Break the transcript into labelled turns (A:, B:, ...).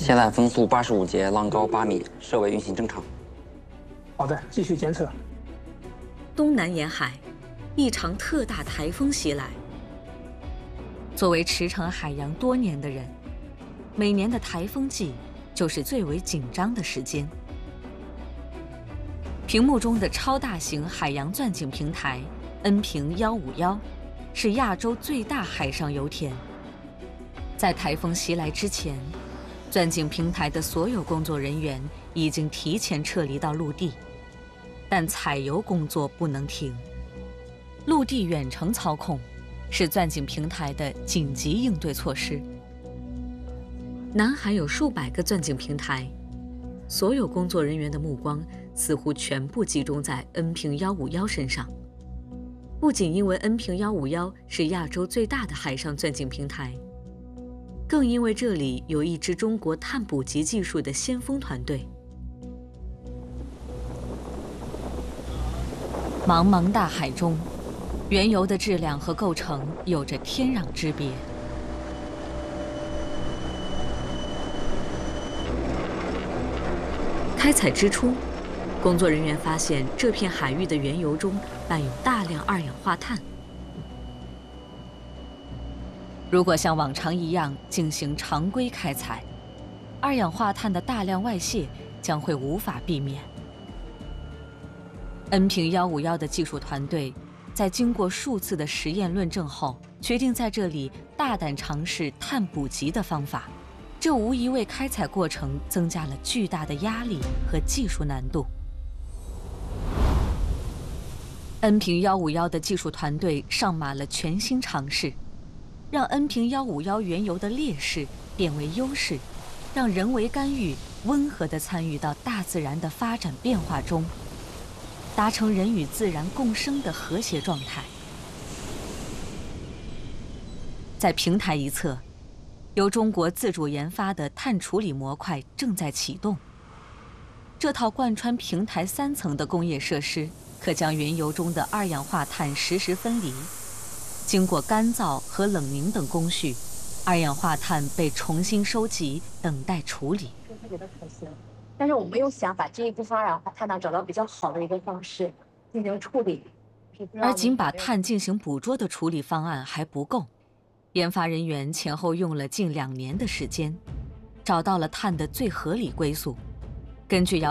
A: 现在风速85节，浪高8米，设备运行正常。
B: 好的，继续监测。
C: 东南沿海，一场特大台风袭来。作为驰骋海洋多年的人，每年的台风季就是最为紧张的时间。屏幕中的超大型海洋钻井平台恩平151是亚洲最大海上油田。在台风袭来之前，钻井平台的所有工作人员已经提前撤离到陆地，但采油工作不能停。陆地远程操控是钻井平台的紧急应对措施。南海有数百个钻井平台，所有工作人员的目光似乎全部集中在恩平151身上。不仅因为恩平151是亚洲最大的海上钻井平台，更因为这里有一支中国碳捕集技术的先锋团队。茫茫大海中，原油的质量和构成有着天壤之别。开采之初，工作人员发现这片海域的原油中伴有大量二氧化碳。如果像往常一样进行常规开采，二氧化碳的大量外泄将会无法避免。恩平151的技术团队在经过数次的实验论证后，决定在这里大胆尝试碳捕集的方法。这无疑为开采过程增加了巨大的压力和技术难度。恩平151的技术团队上马了全新尝试，让恩平151原油的劣势变为优势，让人为干预温和地参与到大自然的发展变化中，达成人与自然共生的和谐状态。在平台一侧，由中国自主研发的碳处理模块正在启动。这套贯穿平台3层的工业设施，可将原油中的二氧化碳实时分离。经过干燥和冷凝等工序，二氧化碳被重新收集，等待处理。
D: 特别的可惜，但是我们又想把这一部分二氧化碳呢找到比较好的一个方式进行处理。
C: 而仅把碳进行捕捉的处理方案还不够。研发人员前后用了近2年的时间，找到了碳的最合理归宿。根据